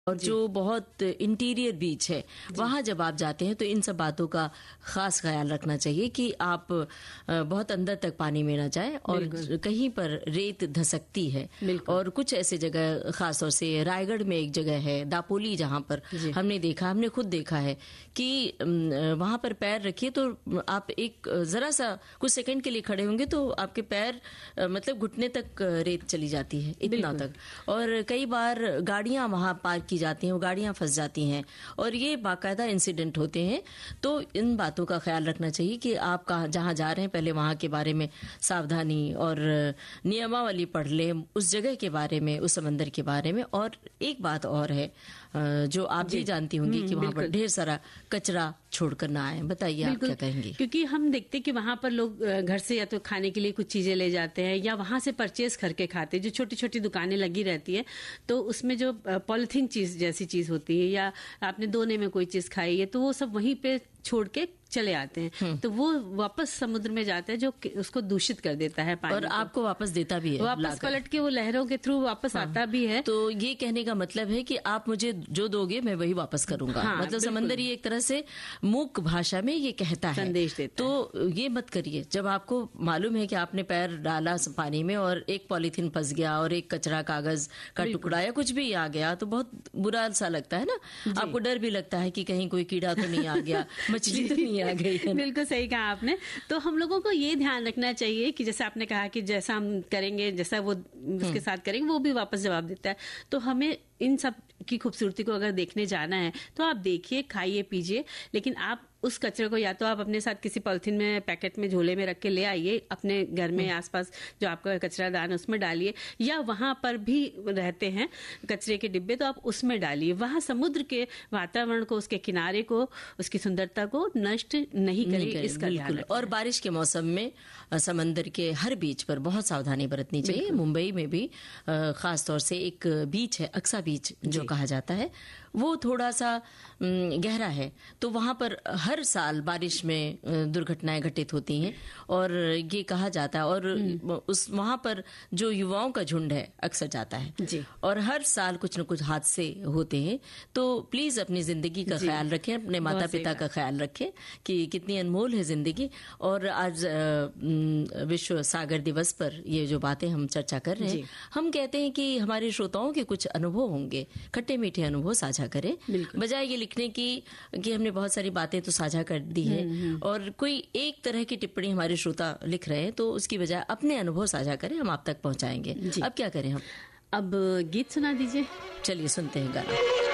और जो बहुत इंटीरियर बीच है वहां जब आप जाते हैं तो इन सब बातों का खास ख्याल रखना चाहिए कि आप बहुत अंदर तक पानी में ना जाएं और कहीं पर रेत धसकती है। और कुछ ऐसे जगह, खास तौर से रायगढ़ में एक जगह है दापोली, जहां पर हमने खुद देखा है कि वहां पर पैर रखिए तो आप एक जरा सा कुछ सेकंड के लिए खड़े होंगे तो आपके पैर मतलब घुटने तक रेत चली जाती है, इतना तक। और कई बार गाड़ियां वहां पार्क की जाती हैं, वो गाड़ियां फंस जाती हैं और ये बाकायदा इंसिडेंट होते हैं। तो इन बातों का ख्याल रखना चाहिए कि आप जहां जा रहे हैं पहले वहां के बारे में सावधानी और नियमावली पढ़ लें, उस जगह के बारे में, उस समंदर के बारे में। और एक बात और है जो आप भी जानती होंगी कि वहां पर ढेर सारा कचरा छोड़कर ना आए। बताइए आप क्या कहेंगी? क्योंकि हम देखते कि वहां पर लोग घर से या तो खाने के लिए कुछ चीजें ले जाते हैं या वहां से परचेज करके खाते हैं। जो छोटी छोटी दुकानें लगी रहती है तो उसमें जो पॉलिथीन चीज जैसी चीज होती है या आपने दोने में कोई चीज खाई है तो वो सब वहीं पे छोड़ के चले आते हैं, तो वो वापस समुद्र में जाता है जो उसको दूषित कर देता है पानी और आपको वापस देता भी है, वापस पलट के वो लहरों के थ्रू वापस आता भी है। तो ये कहने का मतलब है कि आप मुझे जो दोगे मैं वही वापस करूंगा। मतलब समंदर ये एक तरह से मूक भाषा में ये कहता है, संदेश देता है। तो ये मत करिए। जब आपको मालूम है कि आपने पैर डाला पानी में और एक पॉलीथीन फंस गया और एक कचरा कागज का टुकड़ा या कुछ भी आ गया तो बहुत बुरा सा लगता है ना। आपको डर भी लगता है कि कहीं कोई कीड़ा तो नहीं आ गया, मछली तो नहीं आ गई है। बिल्कुल सही कहा आपने। तो हम लोगों को ये ध्यान रखना चाहिए कि जैसे आपने कहा कि जैसा हम करेंगे, जैसा वो उसके साथ करेंगे, वो भी वापस जवाब देता है। तो हमें इन सब की खूबसूरती को अगर देखने जाना है तो आप देखिए, खाइए, पीजिए, लेकिन आप उस कचरे को या तो आप अपने साथ किसी पॉलिथीन में, पैकेट में, झोले में रख के ले आइए, अपने घर में आसपास जो आपका कचरा दान उसमें डालिए, या वहां पर भी रहते हैं कचरे के डिब्बे तो आप उसमें डालिए। वहां समुद्र के वातावरण को, उसके किनारे को, उसकी सुंदरता को नष्ट नहीं करिए, इसका ध्यान रखें। और बारिश के मौसम में समंदर के हर बीच पर बहुत सावधानी बरतनी चाहिए। मुंबई में भी खास तौर से एक बीच है, अक्सा बीच जो कहा जाता है, वो थोड़ा सा गहरा है, तो वहां पर हर साल बारिश में दुर्घटनाएं घटित होती हैं और ये कहा जाता है। और उस वहां पर जो युवाओं का झुंड है अक्सर जाता है जी। और हर साल कुछ न कुछ हादसे होते हैं। तो प्लीज अपनी जिंदगी का ख्याल रखें, अपने माता पिता का ख्याल रखें कि कितनी अनमोल है जिंदगी। और आज विश्व सागर दिवस पर ये जो बातें हम चर्चा कर रहे हैं, हम कहते हैं कि हमारे श्रोताओं के कुछ अनुभव होंगे, खट्टे मीठे अनुभव साझा करें, बजाय ये लिखने की कि हमने बहुत सारी बातें तो साझा कर दी है और कोई एक तरह की टिप्पणी हमारे श्रोता लिख रहे हैं, तो उसकी बजाय अपने अनुभव साझा करें, हम आप तक पहुंचाएंगे। अब क्या करें हम? अब गीत सुना दीजिए। चलिए सुनते हैं गाना।